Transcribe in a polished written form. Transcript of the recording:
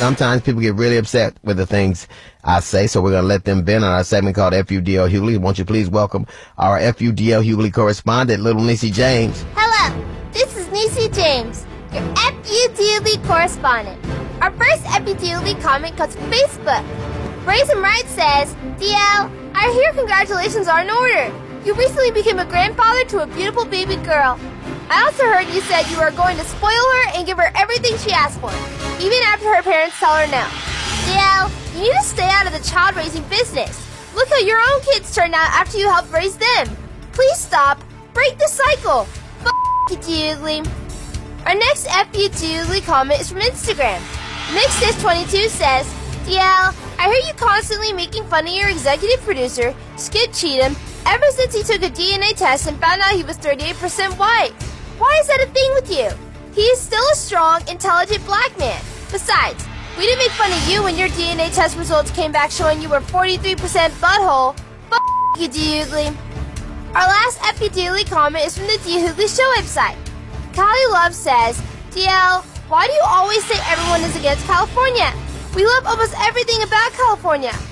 Sometimes people get really upset with the things I say, so we're going to let them vent on our segment called FUDL Hughley. Won't you please welcome our FUDL Hughley correspondent, Little Niecy James. Hello, this is Niecy James, your FUDL correspondent. Our first FUDL comment comes from Facebook. Brazen Right says, DL, I hear congratulations are in order. You recently became a grandfather to a beautiful baby girl. I also heard you said you are going to spoil her and give her everything she asked for, even after her parents tell her no. DL, you need to stay out of the child-raising business. Look how your own kids turned out after you helped raise them. Please stop. Break the cycle. You, Doogly. Our next FUDL comment is from Instagram. Mixdis22 says, DL, I hear you constantly making fun of your executive producer, Skip Cheatham, ever since he took a DNA test and found out he was 38% white. Why is that a thing with you? He is still a strong, intelligent black man. Besides, we didn't make fun of you when your DNA test results came back showing you were 43% butthole. You, Doogly. Our last FUDL comment is from the Doogly Show website. Kylie Love says, DL, why do you always say everyone is against California? We love almost everything about California.